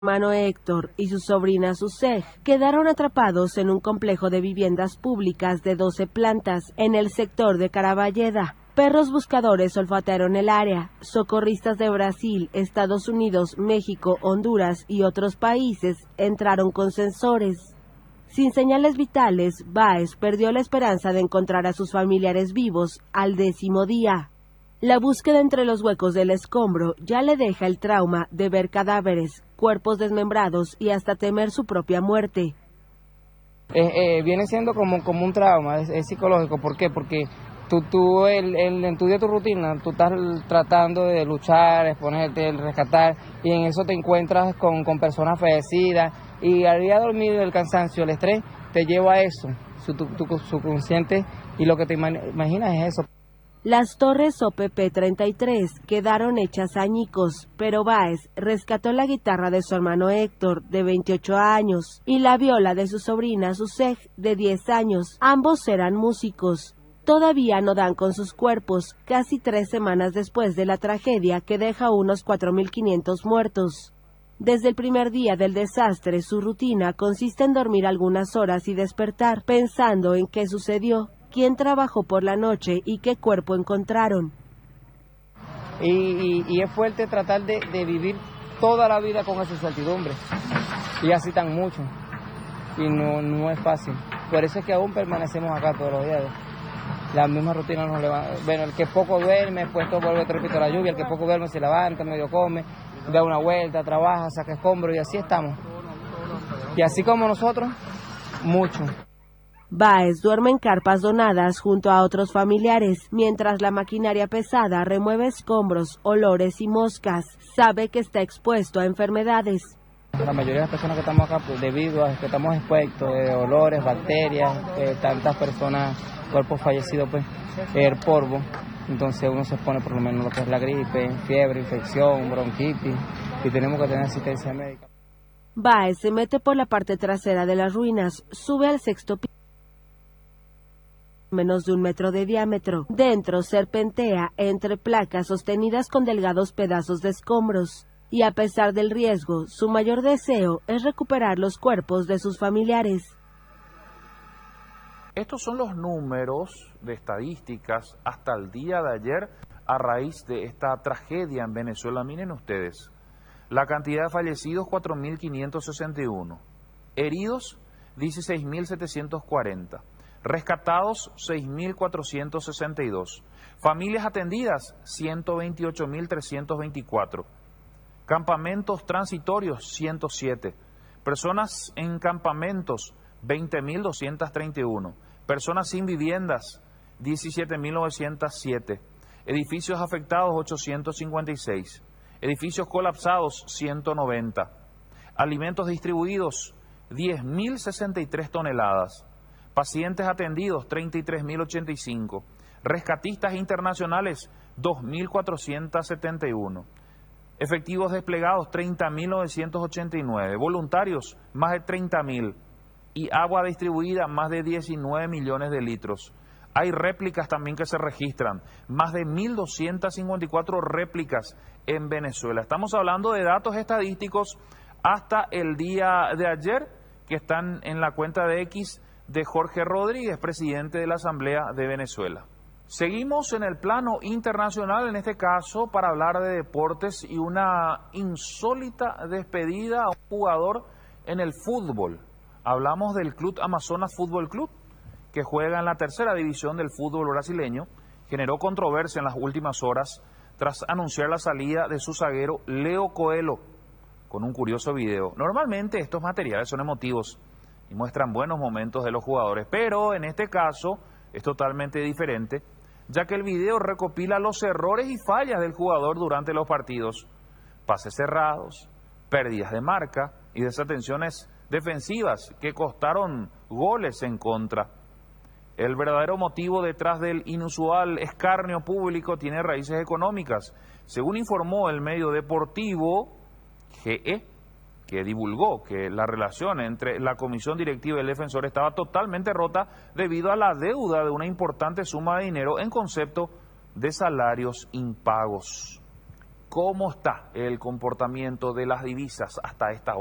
hermano Héctor y su sobrina Susej quedaron atrapados en un complejo de viviendas públicas de 12 plantas en el sector de Caraballeda. Perros buscadores olfatearon el área. Socorristas de Brasil, Estados Unidos, México, Honduras y otros países entraron con sensores. Sin señales vitales, Báez perdió la esperanza de encontrar a sus familiares vivos al 10º día. La búsqueda entre los huecos del escombro ya le deja el trauma de ver cadáveres, cuerpos desmembrados y hasta temer su propia muerte. Viene siendo como un trauma, es psicológico. ¿Por qué? Porque tú en tu día, tu rutina, tú estás tratando de luchar, exponerte, rescatar, y en eso te encuentras con personas fallecidas, y al día dormir el cansancio, el estrés, te lleva a eso, tu subconsciente, y lo que te imaginas es eso. Las torres OPP-33 quedaron hechas añicos, pero Báez rescató la guitarra de su hermano Héctor, de 28 años, y la viola de su sobrina Susej, de 10 años. Ambos eran músicos. Todavía no dan con sus cuerpos, casi 3 semanas después de la tragedia que deja unos 4.500 muertos. Desde el primer día del desastre, su rutina consiste en dormir algunas horas y despertar, pensando en qué sucedió, quién trabajó por la noche y qué cuerpo encontraron. Y es fuerte tratar de vivir toda la vida con esa incertidumbre, y así tan mucho, y no es fácil. Por eso es que aún permanecemos acá todos los días. La misma rutina nos levanta. Bueno, el que poco duerme, pues todo vuelve trepito a la lluvia, el que poco duerme se levanta, medio come, da una vuelta, trabaja, saca escombros, y así estamos. Y así como nosotros, mucho. Báez duerme en carpas donadas junto a otros familiares, mientras la maquinaria pesada remueve escombros, olores y moscas. Sabe que está expuesto a enfermedades. La mayoría de las personas que estamos acá, pues, debido a que estamos expuestos de olores, bacterias, tantas personas, cuerpos fallecidos, pues, el polvo, entonces uno se expone por lo menos lo que es la gripe, fiebre, infección, bronquitis, y tenemos que tener asistencia médica. Báez se mete por la parte trasera de las ruinas, sube al 6º piso, menos de 1 metro de diámetro. Dentro serpentea entre placas sostenidas con delgados pedazos de escombros. Y a pesar del riesgo, su mayor deseo es recuperar los cuerpos de sus familiares. Estos son los números de estadísticas hasta el día de ayer a raíz de esta tragedia en Venezuela. Miren ustedes, la cantidad de fallecidos 4.561, heridos 16.740, rescatados 6.462, familias atendidas 128.324, campamentos transitorios 107, personas en campamentos 20.231, personas sin viviendas 17.907, edificios afectados 856, edificios colapsados 190, alimentos distribuidos 10.063 toneladas, pacientes atendidos 33.085, rescatistas internacionales 2.471, efectivos desplegados 30.989, voluntarios más de 30.000 y agua distribuida más de 19 millones de litros. Hay réplicas también que se registran, más de 1.254 réplicas en Venezuela. Estamos hablando de datos estadísticos hasta el día de ayer que están en la cuenta de X de Jorge Rodríguez, presidente de la Asamblea de Venezuela. Seguimos en el plano internacional, en este caso para hablar de deportes y una insólita despedida a un jugador en el fútbol. Hablamos del Club Amazonas Fútbol Club, que juega en la 3ª división del fútbol brasileño. Generó controversia en las últimas horas tras anunciar la salida de su zaguero Leo Coelho, con un curioso video. Normalmente estos materiales son emotivos y muestran buenos momentos de los jugadores, pero en este caso es totalmente diferente, ya que el video recopila los errores y fallas del jugador durante los partidos, pases cerrados, pérdidas de marca y desatenciones defensivas que costaron goles en contra. El verdadero motivo detrás del inusual escarnio público tiene raíces económicas, según informó el medio deportivo GE, que divulgó que la relación entre la comisión directiva y el defensor estaba totalmente rota debido a la deuda de una importante suma de dinero en concepto de salarios impagos. cómo está el comportamiento de las divisas hasta esta hora.